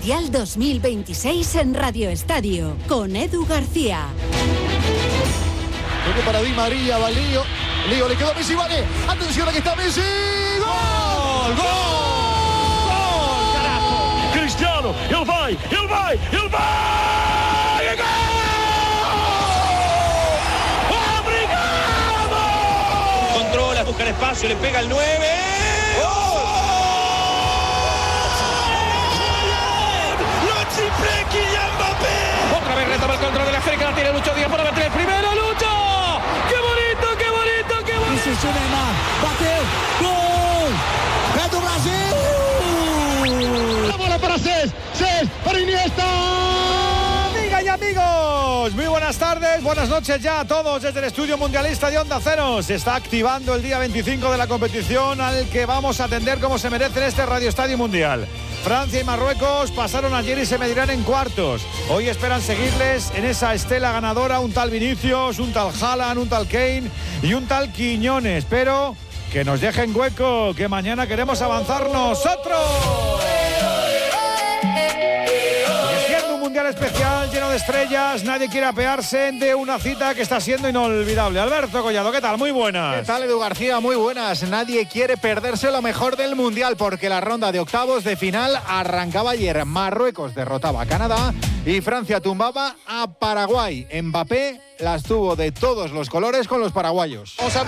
Mundial 2026 en Radio Estadio, con Edu García. Toque para Di María, va Lío, le quedó a Messi, vale, atención, aquí está Messi, ¡gol! ¡Gol! Carajo! Cristiano, ele vai! ¡Obrigado! Controla, busca el espacio, le pega el 9. Otra vez retoma el control de la cerca, la tiene Lucho Díaz para meter el primero, Lucho. ¡Qué bonito! Isso, Neymar, bateu, gol! É do Brasil! La bola para Cés, para Iniesta. Amigas y amigos, muy buenas tardes, buenas noches ya a todos desde el estudio mundialista de Onda Cero. Se está activando el día 25 de la competición al que vamos a atender como se merece en este Radio Estadio Mundial. Francia y Marruecos pasaron ayer y se medirán en cuartos. Hoy esperan seguirles en esa estela ganadora un tal Vinicius, un tal Haaland, un tal Kane y un tal Quiñones. Pero que nos dejen hueco, que mañana queremos avanzar nosotros. Siendo un mundial especial, lleno de estrellas, nadie quiere apearse de una cita que está siendo inolvidable. Alberto Collado, ¿qué tal? Muy buenas. ¿Qué tal, Edu García? Muy buenas. Nadie quiere perderse lo mejor del mundial porque la ronda de octavos de final arrancaba ayer. Marruecos derrotaba a Canadá y Francia tumbaba a Paraguay. Mbappé las tuvo de todos los colores con los paraguayos.